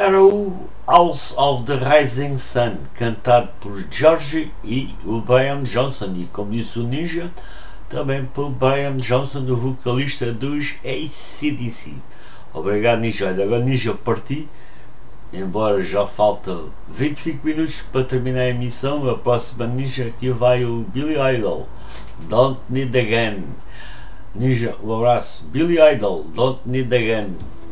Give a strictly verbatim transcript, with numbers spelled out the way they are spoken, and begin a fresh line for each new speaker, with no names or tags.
era o House of the Rising Sun, cantado por George e o Brian Johnson, e como disse o Ninja, também por Brian Johnson, o vocalista dos A C D C. Obrigado, Ninja. Agora, Ninja, parti, embora já falta vinte e cinco minutos para terminar a emissão. A próxima, Ninja, aqui vai o Billy Idol, Don't Need Again. Ninja, um abraço. Billy Idol, Don't Need Again.